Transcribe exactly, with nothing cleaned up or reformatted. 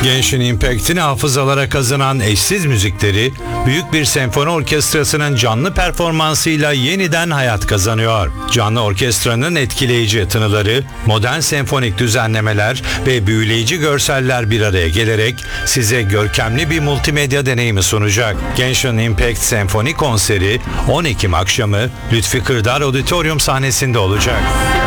Genshin Impact'in hafızalara kazınan eşsiz müzikleri büyük bir senfoni orkestrasının canlı performansıyla yeniden hayat kazanıyor. Canlı orkestranın etkileyici tınıları, modern senfonik düzenlemeler ve büyüleyici görseller bir araya gelerek size görkemli bir multimedya deneyimi sunacak. Genshin Impact Senfoni konseri on Ekim akşamı Lütfi Kırdar Auditorium sahnesinde olacak.